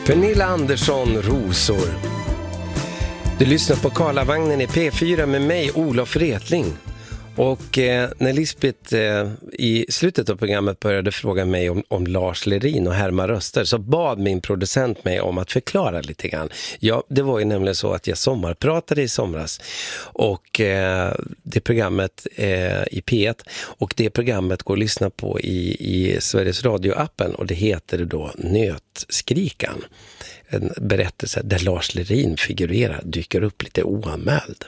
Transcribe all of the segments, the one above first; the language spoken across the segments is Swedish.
Pernilla Andersson, Rosor. Du lyssnar på Karlavagnen i P4 med mig, Olof Retling. Och när Lisbeth i slutet av programmet började fråga mig om Lars Lerin och Herman Röster, så bad min producent mig om att förklara lite grann. Ja, det var ju nämligen så att jag sommarpratade i somras, och det programmet i P1, och det programmet går att lyssna på i Sveriges Radio-appen, och det heter då Nötskrikan. En berättelse där Lars Lerin figurerar, dyker upp lite oanmäld.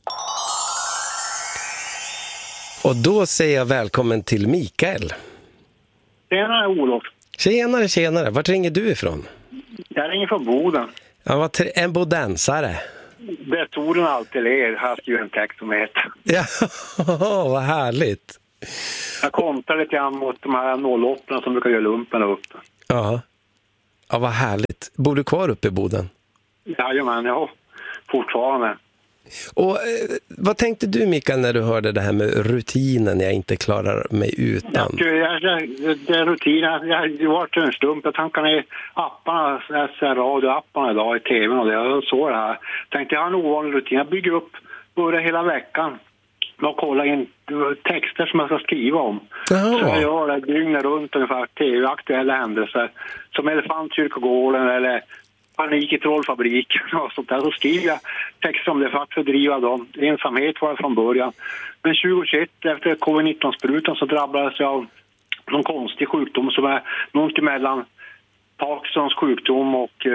Och då säger jag välkommen till Mikael. Tjenare, Olof. Tjenare. Vart ringer du ifrån? Jag ringer från Boden. Ja, en bodensare. Där solen alltid ler, har ju en text som heter. Ja, vad härligt. Jag kontrar lite grann mot de här 08 som brukar göra lumpen uppe. Ja, vad härligt. Bor du kvar uppe i Boden? Jajamän, ja. Fortfarande. Och vad tänkte du, Mikael, när du hörde det här med rutinen jag inte klarar mig utan? Det är rutinen. Jag har varit en stump. Jag tankade ner apparna, radioapparna idag i tvn, och jag såg det här. Tänkte jag har en ovanlig rutin. Jag bygger upp både hela veckan och kollar in texter som jag ska skriva om. Jaha. Så jag gör det dygnet runt ungefär tv-aktuella händelser. Som Elefantkyrkogården eller Panik i trollfabriken och sånt där. Så skriver jag texter om det för att fördriva dem. Ensamhet var det från början. Men 2021, efter covid-19-sprutan, så drabbades jag av någon konstig sjukdom som är något emellan Parkinsons sjukdom och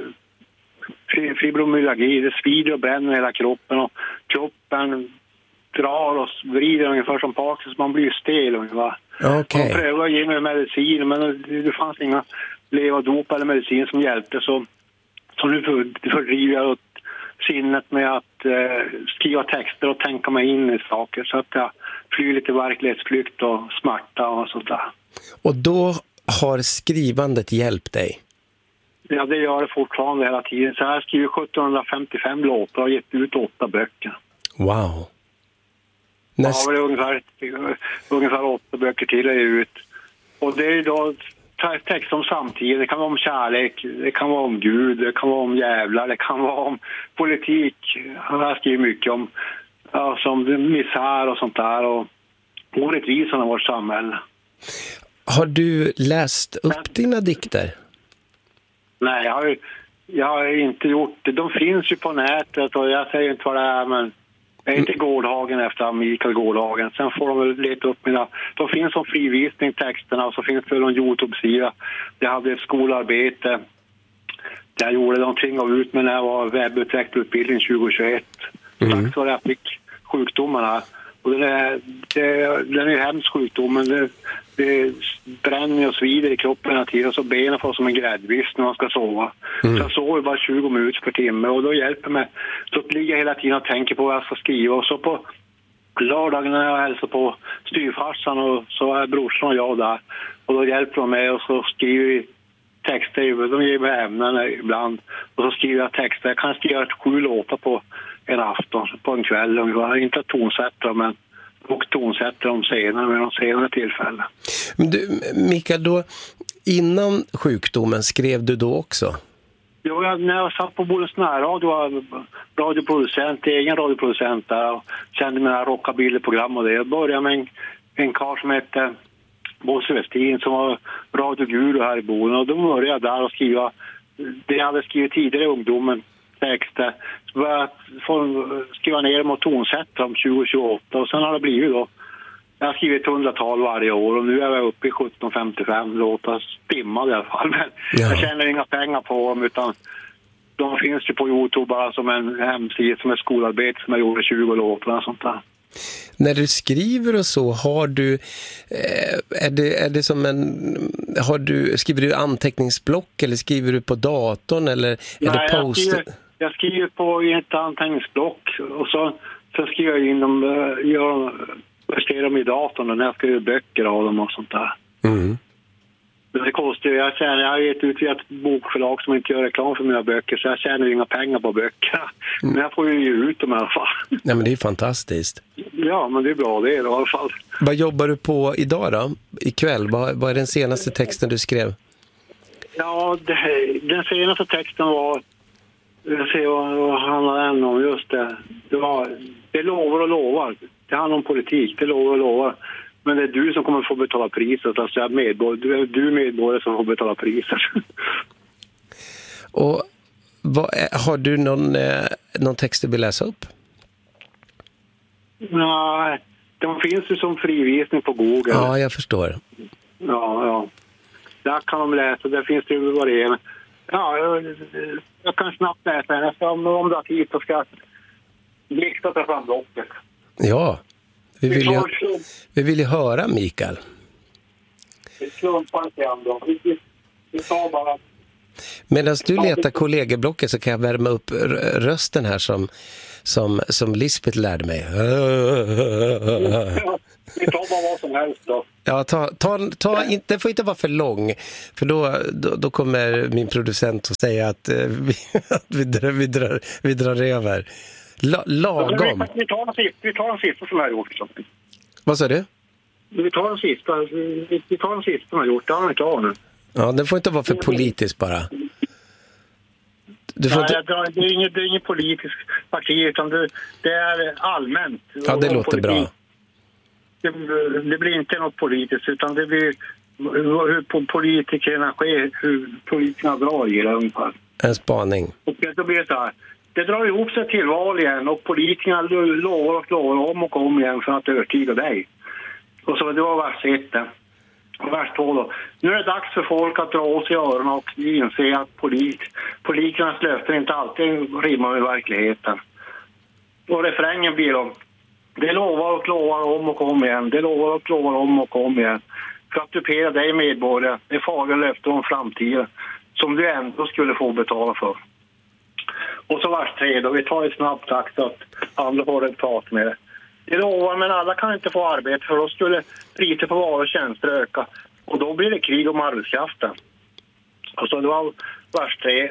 fibromyalgi. Det svider och bränner hela kroppen, och kroppen drar och vrider ungefär som Parkinsons. Man blir stel ungefär. Okay. Man prövade att ge mig medicin, men det fanns inga levardop eller medicin som hjälpte, så nu fördriver jag sinnet med att skriva texter och tänka mig in i saker, så att jag flyr lite verklighetsflykt och smärta och sånt där. Och då har skrivandet hjälpt dig? Ja, det gör det fortfarande hela tiden. Så jag har skrivit 1755 låtar och gett ut 8 böcker. Wow. Ja, det är ungefär 8 böcker till jag ut. Och det är då text om samtiden. Det kan vara om kärlek, det kan vara om Gud, det kan vara om jävlar, det kan vara om politik. Jag har skrivit mycket om som misär och sånt där, och orättvisan i vårt samhälle. Har du läst upp dina dikter? Nej, jag har inte gjort det. De finns ju på nätet, och jag säger inte vad det är, men jag är inte Gårdhagen efter Mikael Gårdhagen. Sen får de väl leta upp mina... De finns som frivisning, texterna, och så finns det en YouTube-sida. Jag hade ett skolarbete. Jag gjorde någonting av ut med när jag var webbutvecklarutbildning 2021. Tack så jag fick sjukdomarna. Och den är ju hemsk sjukdomen. Det bränner och svider i kroppen hela tiden, och så benen får som en gräddvist när man ska sova. Så jag sover bara 20 minuter per timme, och då hjälper mig. Så ligger jag hela tiden och tänker på vad jag ska skriva. Och så på lördagen när jag hälsar på styvfarsan, och så är brorsan och jag där. Och då hjälper de mig, och så skriver vi texter. De ger mig ämnen ibland. Och så skriver jag texter. Jag kan skriva 7 låtar på en afton, på en kväll ungefär. Inte tonsättare, men och tonsätter dem senare med de senare tillfällen. Men du, Mikael, då, innan sjukdomen skrev du då också? Jo, när jag satt på Bodens närradio, var radioproducent, egen radioproducent där, och kände mina rockabilly-program och det. Jag började med en karl som hette Bosse Westin, som var radioguru här i Boden, och då började jag där och skriva det jag hade skrivit tidigare i ungdomen, texter. Så började jag skriva ner dem och tonsätta dem 2028, och sen har det blivit då. Jag har skrivit 100-tal varje år, och nu är jag uppe i 1755 låtar, stimmade i alla fall. Men jag tjänar inga pengar på dem, utan de finns ju på YouTube bara som en hemsida, som ett skolarbete som jag gjorde 20 låtar och sånt där. När du skriver och så, har du är det som skriver du anteckningsblock, eller skriver du på datorn, eller är det post? Jag skriver på ett anteckningsblock, och så skriver jag in dem, presterar dem i datorn när jag skriver böcker av dem och sånt där. Det kostar ju, jag har gett ut via ett bokförlag som inte gör reklam för mina böcker, så jag tjänar inga pengar på böckerna. Men jag får ju ge ut dem i alla fall. Nej, men det är fantastiskt. Ja, men det är bra det i alla fall. Vad jobbar du på idag då? Ikväll? Vad är den senaste texten du skrev? Ja, den senaste texten var... Jag ser vad handlar än om, just det. Det lovar och lovar. Det handlar om politik, det lovar och lovar. Men det är du som kommer få betala priset. Alltså du medborgare som får betala priset. Och har du någon text du vill läsa upp? Nej, de finns ju som frivisning på Google. Ja, jag förstår. Ja. Där kan de läsa, där finns det ju vad det är. Ja, jag kan snabbt läsa den. Jag ska om du har tid så ska jag blixta ta fram blocket. Ja, vi vill ju höra Mikael. Vi slumpar inte ändå. Vi tar bara... Medan du letar kollegieblocket så kan jag värma upp rösten här som Lisbeth lärde mig. Vi tar bara vad som helst då. Ja, det får inte vara för lång, för då kommer min producent att säga att vi drar över. Lagom. Vi tar en sista som jag har gjort. Vad sa du? Vi tar en sista som jag har gjort. Det har jag inte av nu. Ja, det får inte vara för politiskt bara. Det är inget politiskt parti, utan det är allmänt. Ja, det låter bra. Det blir inte något politiskt, utan det blir hur politikerna sker, hur politikerna drar i det ungefär. En spaning. Och då blir det så här. Det drar ihop sig till val igen och politikerna lovar om och om igen för att övertyga dig. Och så det var vers 1. Vers 2 då. Nu är det dags för folk att dra åt sig öronen och inse att politikernas löften inte alltid rimmar med verkligheten. Och refrängen blir då: det lovar och lovar om och om igen. Det lovar och lovar om och om igen. För att dupera dig medborgare är farliga löften om framtiden som du ändå skulle få betala för. Och så vers 3 då. Vi tar ett snabbt takt så att andra får ett prat med det. Det lovar, men alla kan inte få arbete, för då skulle priset på varor och tjänster öka. Och då blir det krig om arbetskraften. Och så det var vers 3.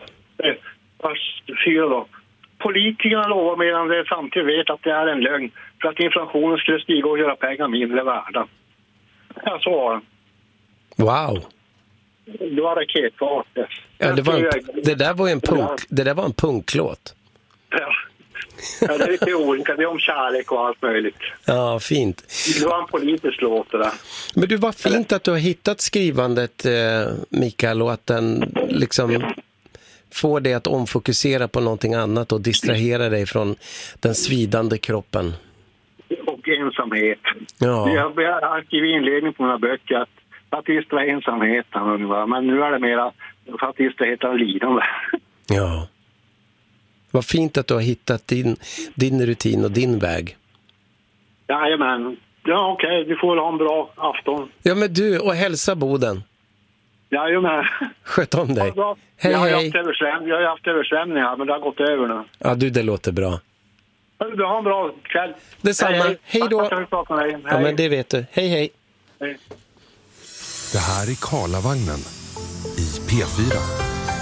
Vers 4 då. Politikerna lovar medan de samtidigt vet att det är en lögn, för att inflationen skulle stiga och göra pengar mindre värda. Ja, så var det. Wow. Det var raketfart. Ja, det där var en punklåt. Ja. Ja, det är lite olika. Det är om kärlek och allt möjligt. Ja, fint. Det var en politisk låt det där. Men du, var fint att du har hittat skrivandet, Mikael, och att den liksom får dig att omfokusera på någonting annat och distrahera dig från den svidande kroppen. Och ensamhet. Ja. Jag har skrivit inledning på mina böcker att distrahera ensamheten. Men nu är det mera för att distrahera lidande. Ja. Vad fint att du har hittat din rutin och din väg. Jajamän. Ja, okej. Vi får ha en bra afton. Ja, men du, och hälsa Boden. Jajamän. Sköt om dig. Ja, hej, jag hej. har haft översvämningar, men det har gått över nu. Ja, du, det låter bra. Du har en bra kväll. Detsamma. Hej då. Hej. Ja, men det vet du. Hej, hej. Hej. Det här är Karlavagnen i P4.